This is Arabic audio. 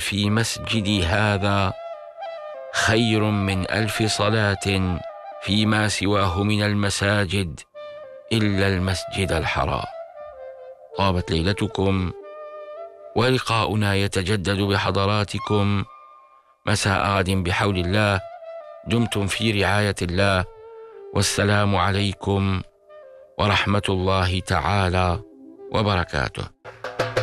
في مسجدي هذا خير من 1000 صلاة فيما سواه من المساجد إلا المسجد الحرام. طابت ليلتكم، ولقاؤنا يتجدد بحضراتكم مساء غد بحول الله. دمتم في رعاية الله، والسلام عليكم ورحمة الله تعالى وبركاته.